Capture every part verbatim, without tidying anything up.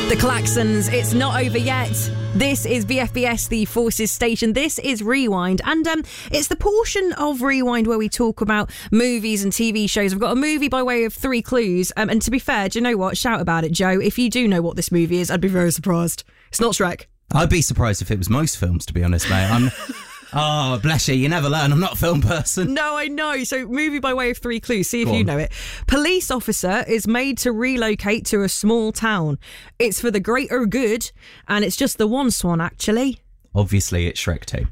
The Klaxons, it's not over yet. This is B F B S, the Forces station. This is Rewind, and um, it's the portion of Rewind where we talk about movies and T V shows. I've got a movie by way of three clues, um, and to be fair, do you know what? Shout about it, Joe. If you do know what this movie is, I'd be very surprised. It's not Shrek. I'd be surprised if it was most films, to be honest, mate. I'm... Oh, bless you. You never learn. I'm not a film person. No, I know. So, movie by way of three clues. See if Go you on. know it. Police officer is made to relocate to a small town. It's for the greater good, and it's just the one swan, actually. Obviously, it's Shrek two.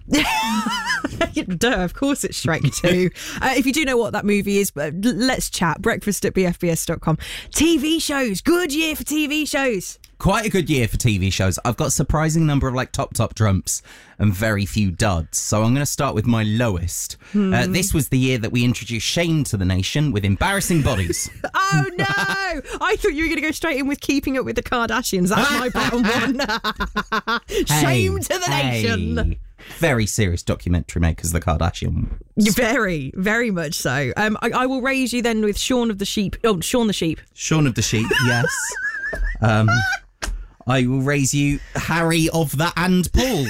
Duh, of course it's Shrek two. uh, if you do know what that movie is, uh, let's chat. Breakfast at b f b s dot com. T V shows. Good year for T V shows. Quite a good year for T V shows. I've got a surprising number of like top, top trumps and very few duds. So I'm going to start with my lowest. Hmm. Uh, this was the year that we introduced shame to the nation with embarrassing bodies. Oh, no. I thought you were going to go straight in with Keeping Up with the Kardashians. That's my bottom one. Shame hey, to the hey. nation. Very serious documentary makers, the Kardashians. Very, very much so. Um, I, I will raise you then with Shaun of the Sheep. Oh, Shaun the Sheep. Shaun of the Sheep, yes. um, I will raise you Harry of the and Paul.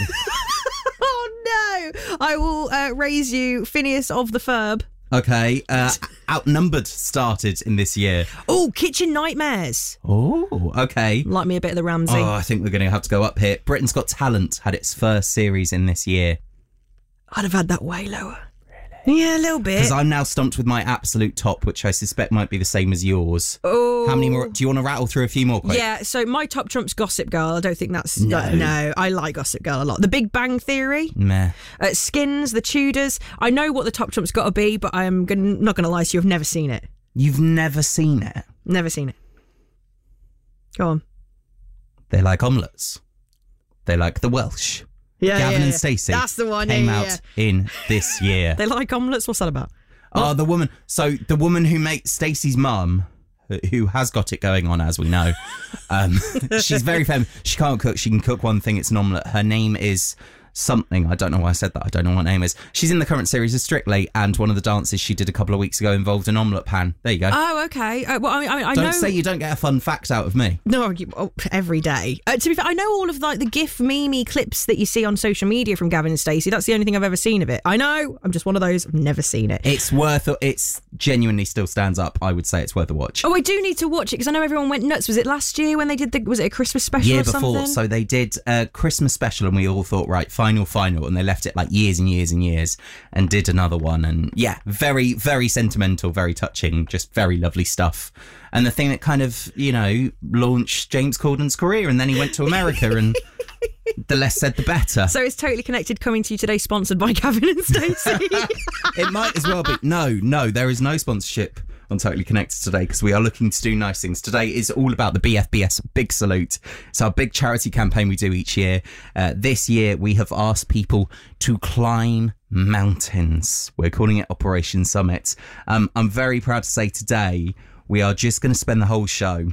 Oh, no. I will uh, raise you Phineas of the Ferb. Okay. Uh, Outnumbered started in this year. Oh, Kitchen Nightmares. Oh, okay. Like me a bit of the Ramsay. Oh, I think we're going to have to go up here. Britain's Got Talent had its first series in this year. I'd have had that way lower. Really? Yeah, a little bit. Because I'm now stumped with my absolute top, which I suspect might be the same as yours. Oh. How many more? Do you want to rattle through a few more quick? Yeah, so my top trump's Gossip Girl. I don't think that's... No. Uh, no, I like Gossip Girl a lot. The Big Bang Theory. Meh. Uh, Skins, The Tudors. I know what the top trump's got to be, but I'm gonna, not going to lie to you, I've never seen it. You've never seen it? Never seen it. Go on. They like omelettes. They like the Welsh. Yeah, Gavin yeah, and yeah. Stacey That's the one. came yeah, out yeah. in this year. They like omelettes? What's that about? Oh, the woman. So the woman who makes Stacey's mum, who has got it going on, as we know, um, she's very famous. She can't cook. She can cook one thing. It's an omelette. Her name is something. I don't know why I said that. I don't know what her name is. She's in the current series of Strictly, and one of the dances she did a couple of weeks ago involved an omelette pan. There you go. Oh, okay. Uh, well, I mean, I, I don't know... say you don't get a fun fact out of me. No, you, oh, every day. Uh, to be fair, I know all of like the GIF meme clips that you see on social media from Gavin and Stacey. That's the only thing I've ever seen of it. I know. I'm just one of those. I've never seen it. It's worth. It's genuinely still stands up. I would say it's worth a watch. Oh, I do need to watch it because I know everyone went nuts. Was it last year when they did the? Was it a Christmas special? Year or something? before. So they did a Christmas special, and we all thought, right, final, final, and they left it like years and years and years, and did another one. And yeah, very, very sentimental, very touching, just very lovely stuff. And the thing that kind of, you know, launched James Corden's career, and then he went to America, and the less said, the better. So it's Totally Connected coming to you today, sponsored by Gavin and Stacey. It might as well be. No, no, there is no sponsorship on Totally Connected today because we are looking to do nice things. Today is all about the B F B S Big Salute. It's our big charity campaign we do each year. Uh, this year we have asked people to climb mountains. We're calling it Operation Summit. Um, I'm very proud to say today we are just going to spend the whole show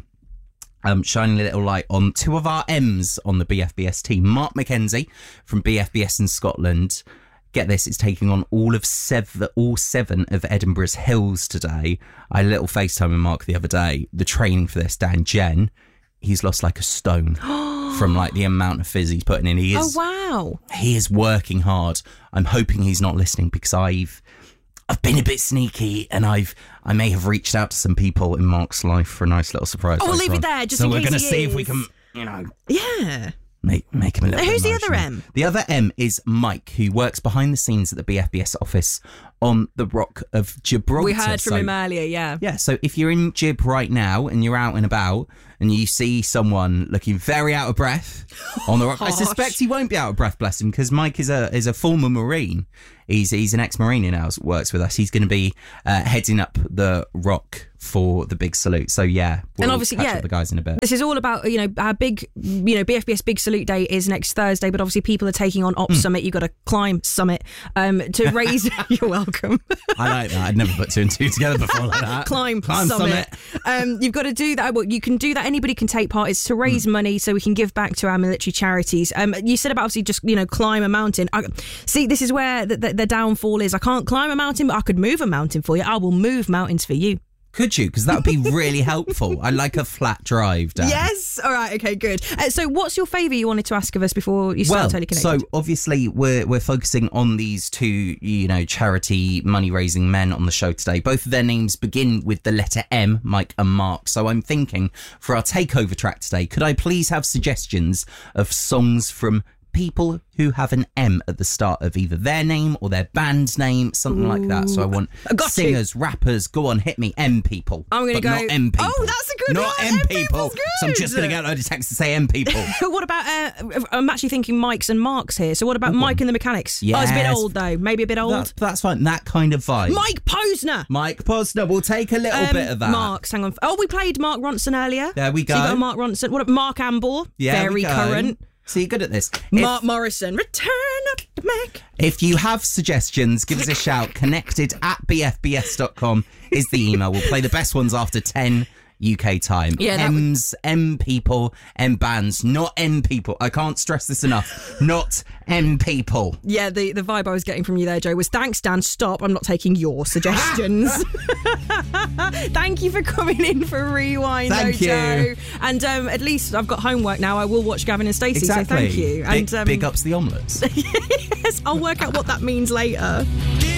Um, shining a little light on two of our M's on the B F B S team. Mark McKenzie from B F B S in Scotland. Get this, it's taking on all of seven, all seven of Edinburgh's hills today. I had a little FaceTime with Mark the other day. The training for this, Dan Jen, he's lost like a stone from like the amount of fizz he's putting in. He is, oh, wow. He is working hard. I'm hoping he's not listening because I've I've been a bit sneaky and I've I may have reached out to some people in Mark's life for a nice little surprise. Oh, we'll later leave it on. there just so in we're case gonna he see is. if we can, you know, Yeah. make make him a little. Who's bit the other emotional. M? The other M is Mike, who works behind the scenes at the B F B S office on the Rock of Gibraltar. We heard from So- him earlier, yeah. Yeah, so if you're in Gib right now and you're out and about and you see someone looking very out of breath on the rock, I Harsh. suspect he won't be out of breath, bless him, because Mike is a is a former Marine. He's he's an ex-Marine who now works with us. He's going to be uh, heading up the rock for the big salute. So yeah, we'll And obviously, catch yeah, up with the guys in a bit. This is all about, you know, our big, you know, B F B S Big Salute Day is next Thursday, but obviously people are taking on Op Mm. Summit. You've got to climb Summit um, to raise... You're welcome. I like that. I'd never put two and two together before like that. Climb, Climb Summit. Um, you've got to do that. Well, you can do that. Anybody can take part. It's to raise Mm. money so we can give back to our military charities. Um, you said about obviously just, you know, climb a mountain. I, see, this is where the, the, the downfall is. I can't climb a mountain, but I could move a mountain for you. I will move mountains for you. Could you? Because that would be really helpful. I like a flat drive, Dan. Yes. All right. Okay, good. Uh, so what's your favour you wanted to ask of us before you start well, Totally Connected? So obviously we're we're focusing on these two, you know, charity money-raising men on the show today. Both of their names begin with the letter M, Mike and Mark. So I'm thinking for our takeover track today, could I please have suggestions of songs from people who have an M at the start of either their name or their band's name, something Ooh. like that. So I want I got singers, you. rappers, go on, hit me, M people. I'm going to go... Not M people. Oh, that's a good not one. M, M people. Good. So I'm just going to get a load of texts to say M people. What about, uh, I'm actually thinking Mike's and Mark's here. So what about oh, Mike and the Mechanics? Yes. Oh, it's a bit old though. Maybe a bit old. That, that's fine. That kind of vibe. Mike Posner. Mike Posner. We'll take a little um, bit of that. Mark's, hang on. Oh, we played Mark Ronson earlier. There we go. So you got Mark Ronson. What about Mark Amble? Yeah, Very current. So you're good at this. Mark if, Morrison, Return of the Mac. If you have suggestions, give us a shout. Connected at b f b s dot com is the email. We'll play the best ones after ten U K time. Yeah, M's, would... M people, M bands, not M people. I can't stress this enough. Not M people. Yeah, the, the vibe I was getting from you there, Joe, was thanks, Dan, stop. I'm not taking your suggestions. Thank you for coming in for Rewind, thank though, you. Joe. And um, at least I've got homework now. I will watch Gavin and Stacey, exactly. so thank you. Big, and um, big ups the omelettes. Yes, I'll work out what that means later.